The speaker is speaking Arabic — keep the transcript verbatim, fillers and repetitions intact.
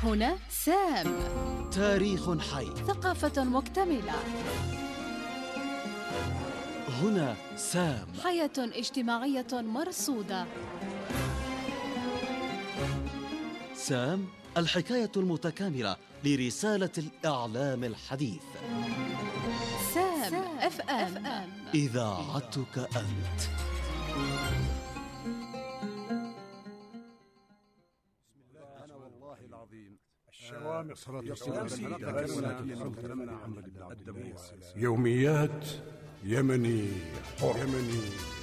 هنا سام، تاريخ حي، ثقافة مكتملة. هنا سام، حياة اجتماعية مرصودة. سام، الحكاية المتكاملة لرسالة الإعلام الحديث. سام اف ام، إذاعتك أنت. يوميات يمني حر.